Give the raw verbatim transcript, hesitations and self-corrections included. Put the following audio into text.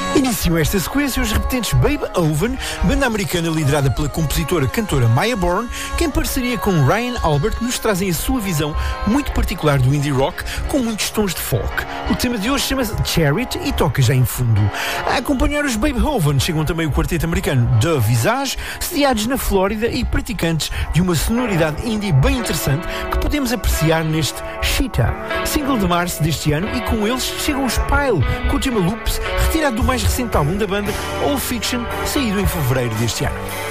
Iniciam esta sequência os repetentes Babe Oven, banda americana liderada pela compositora-cantora Maya Bourne, que em parceria com Ryan Albert nos trazem a sua visão muito particular do indie rock, com muitos tons de folk. O tema de hoje chama-se Chariot e toca já em fundo. A acompanhar os Babe Oven chegam também o quarteto americano The Visage, sediados na Flórida e praticantes de uma sonoridade indie bem interessante que podemos apreciar neste Cheetah, single de março deste ano, e com eles chegam os Pile, com o tema Loops, retirado do mais recente álbum da banda, All Fiction, saído em fevereiro deste ano.